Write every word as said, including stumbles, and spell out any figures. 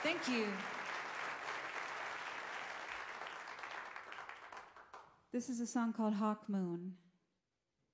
Thank you. This is a song called Hawk Moon.